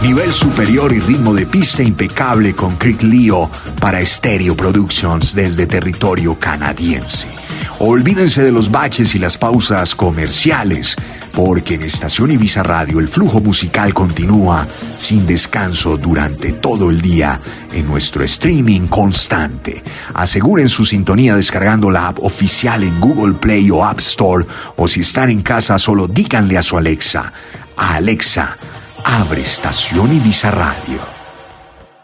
Nivel superior y ritmo de pista impecable con Crick Leo para Stereo Productions desde territorio canadiense. Olvídense de los baches y las pausas comerciales, porque en Estación Ibiza Radio el flujo musical continúa sin descanso durante todo el día en nuestro streaming constante. Aseguren su sintonía descargando la app oficial en Google Play o App Store, o si están en casa solo díganle a su Alexa: Alexa, abre Estación Ibiza Radio.